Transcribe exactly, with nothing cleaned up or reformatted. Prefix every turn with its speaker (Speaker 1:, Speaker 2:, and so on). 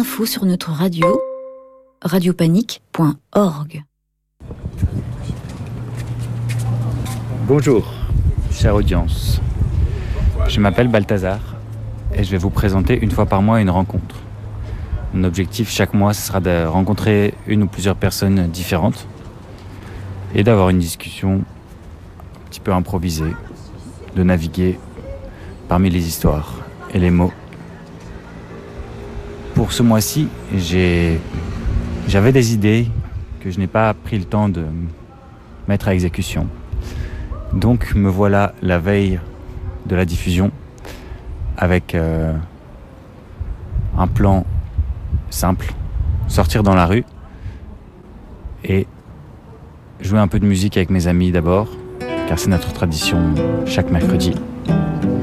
Speaker 1: d'infos sur notre radio, radiopanique point org.
Speaker 2: Bonjour, chère audience. Je m'appelle Balthazar et je vais vous présenter une fois par mois une rencontre. Mon objectif chaque mois, ce sera de rencontrer une ou plusieurs personnes différentes et d'avoir une discussion un petit peu improvisée, de naviguer parmi les histoires et les mots. Pour ce mois-ci, j'ai... j'avais des idées que je n'ai pas pris le temps de mettre à exécution. Donc me voilà la veille de la diffusion avec euh, un plan simple, sortir dans la rue et jouer un peu de musique avec mes amis d'abord, car c'est notre tradition chaque mercredi.